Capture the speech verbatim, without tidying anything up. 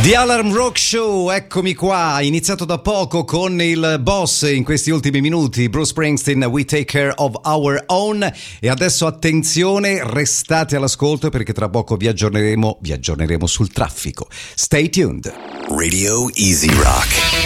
The Alarm Rock Show, eccomi qua, iniziato da poco con il boss in questi ultimi minuti, Bruce Springsteen, We Take Care of Our Own, e adesso attenzione, restate all'ascolto perché tra poco vi aggiorneremo, vi aggiorneremo sul traffico. Stay tuned. Radio Easy Rock.